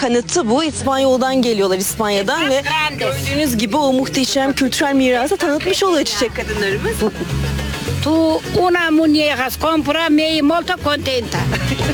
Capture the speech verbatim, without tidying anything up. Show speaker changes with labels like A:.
A: kanıtı bu. İspanyol'dan geliyorlar, İspanya'dan ve gördüğünüz gibi o muhteşem kültürel mirası tanıtmış oluyor çiçek kadınlarımız.
B: Tu una muñeca compra me molto contenta.